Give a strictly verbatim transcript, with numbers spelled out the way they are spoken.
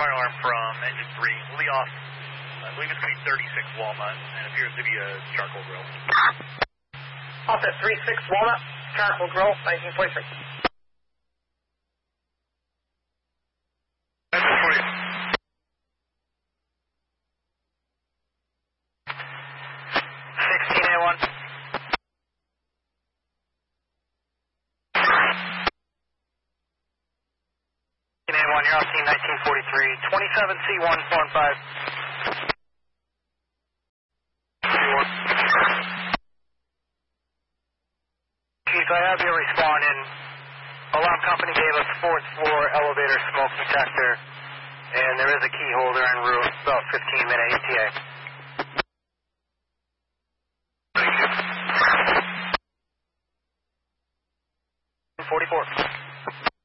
fire alarm from engine three. Lee off, I believe it's going to be thirty-six Walnut, and appears to be a charcoal grill. Offset thirty-six Walnut, charcoal grill, nineteen forty-three. sixteen A one. A one, you're off scene nineteen forty-three, twenty-seven C one four five. Chief, I have you responding. Alarm company gave us fourth floor elevator smoke detector, and there is a key holder en route, about fifteen minute E T A. forty-four.